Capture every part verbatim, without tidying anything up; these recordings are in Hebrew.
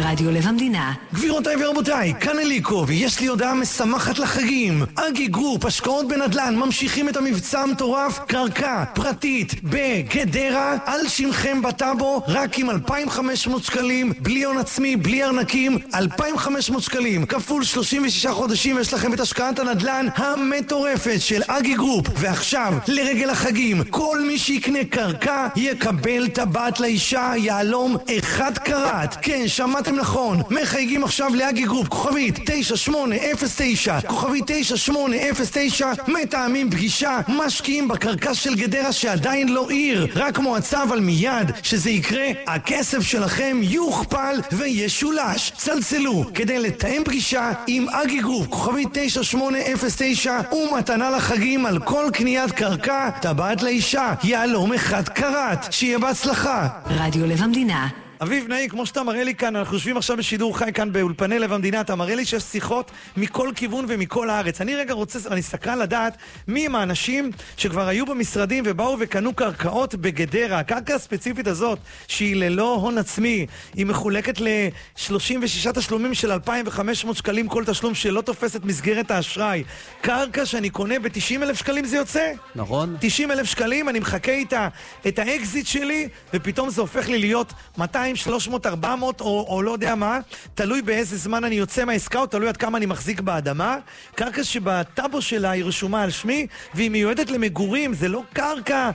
רדיו לב המדינה. גבירותיי ורבותיי, כאן אליקו, ויש לי הודעה משמחת לחגים. אגי גרופ, השקעות בנדל"ן, ממשיכים את המבצע המטורף, קרקע פרטית בגדרה, על שמכם בטאבו, רק עם אלפיים וחמש מאות שקלים, בלי הון עצמי, בלי ארנקים, אלפיים וחמש מאות שקלים, כפול שלושים ושישה חודשים, יש לכם את השקעת הנדל"ן המטורפת של אגי גרופ. ועכשיו, לרגל החגים, כל מי שיקנה קרקע יקבל טבעת לאישה יעלום אחד קראט. כן, שמעתם נכון, מחייגים עכשיו לאגי גרופ, כוכבית תשע שמונה אפס תשע, כוכבית תשע שמונה אפס תשע, מתאמים פגישה, משקיעים בקרקע של גדרה שעדיין לא עיר, רק מועצה, אבל מיד שזה יקרה, הכסף שלכם יוכפל וישולש. צלצלו כדי לתאם פגישה עם אגי גרופ, כוכבית תשע שמונה אפס תשע, ומתנה לחגים על כל קניית קרקע, טבעת לאישה יעלום אחד קראט. שיהיה בהצלחה. רדיו לב המדינה. אביב נעים, כמו שאתה מראה לי כאן, אנחנו יושבים עכשיו בשידור חי כאן באולפני לב המדינה, אתה מראה לי שיש שיחות מכל כיוון ומכל הארץ. אני רגע רוצה, אני סקרן לדעת מי הם האנשים שכבר היו במשרדים ובאו וקנו קרקעות בגדרה. הקרקע הספציפית הזאת, שהיא ללא הון עצמי, היא מחולקת ל-שלושים ושישה תשלומים של אלפיים וחמש מאות שקלים כל תשלום, שלא תופס את מסגרת האשראי. קרקע שאני קונה ב-תשעים אלף שקלים זה יוצא? נכון. תשעים אלף שקלים, אני מחכה איתה את האקזיט שלי, ופתאום זה הופך לי להיות מאתיים, שלוש מאות, ארבע מאות, או, או לא יודע מה, תלוי באיזה זמן אני יוצא מהעסקה, או תלוי עד כמה אני מחזיק באדמה. קרקע שבטאבו שלה היא רשומה על שמי, והיא מיועדת למגורים, זה לא קרקע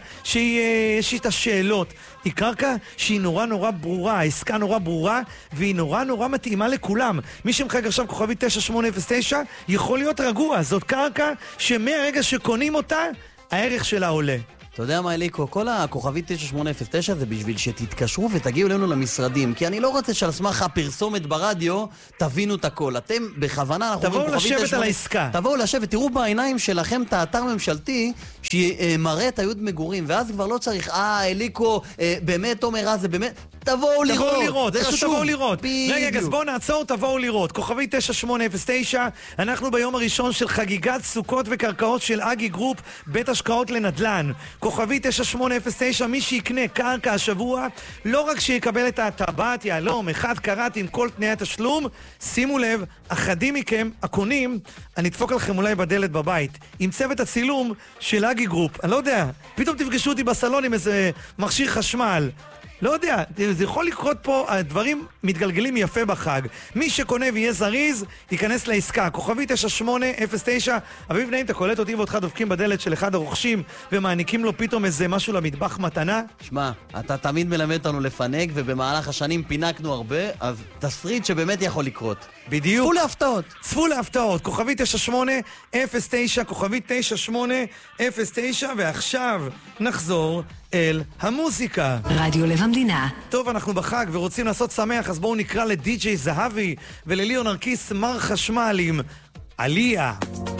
שיש איתה שאלות. היא קרקע שהיא נורא נורא ברורה, העסקה נורא ברורה, והיא נורא נורא מתאימה לכולם. מי שמחייג עכשיו כוכבי תשע שמונה אפס תשע, יכול להיות רגוע. זאת קרקע שמהרגע שקונים אותה, הערך שלה עולה. אתה יודע מה אליקו, כל הכוכבית תשע שמונה אפס תשע זה בשביל שתתקשרו ותגיעו אלינו למשרדים, כי אני לא רוצה שעל סמך הפרסומת ברדיו תבינו את הכל. אתם בכוונה, אנחנו תבואו לשבת על העסקה. תבואו לשבת, תראו בעיניים שלכם את האתר ממשלתי שמראה את היוד מגורים, ואז כבר לא צריך, אה אליקו, באמת אומר, זה באמת, תבואו לראות. תבואו לראות, זה חשוב. תבואו לראות. רגע, אז בואו נעצור, תבואו לראות. כוכבית תשע שמונה אפס תשע, אנחנו ביום הראשון של חגיגת סוכות וקרקעות של אגי גרופ, בית השקעות לנדל"ן. כוכבית תשע שמונה אפס תשע, מי שיקנה קרקע השבוע, לא רק שיקבל את הטבעת יעלום, אחד קראט עם כל תנאי התשלום, שימו לב, אחדים מכם, הקונים, אני אדפוק לכם אולי בדלת בבית, עם צוות הצילום של אגי גרופ, אני לא יודע, פתאום תפגשו אותי בסלון עם איזה מכשיר חשמל, לא יודע, זה יכול לקרות פה, הדברים מתגלגלים יפה בחג. מי שקונה ויהיה זריז, ייכנס לעסקה. כוכבי תשע שמונה אפס תשע, אביב נעים, אתה קולט אותי ואותך דופקים בדלת של אחד הרוכשים, ומעניקים לו פתאום איזה משהו למטבח מתנה? שמע, אתה תמיד מלמד אותנו לפנק, ובמהלך השנים פינקנו הרבה, אז תסריט שבאמת יכול לקרות. בדיוק. צפו להפתעות. צפו להפתעות. כוכבי תשע שמונה אפס תשע, כוכבי תשע שמונה אפס תשע, ועכשיו נחזור אל המוזיקה. רדיו לב המדינה. טוב, אנחנו בחג ורוצים לעשות שמח, אז בואו נקרא לדי-ג'יי זהבי ולליאון נרקיס מר חשמל עם עליה.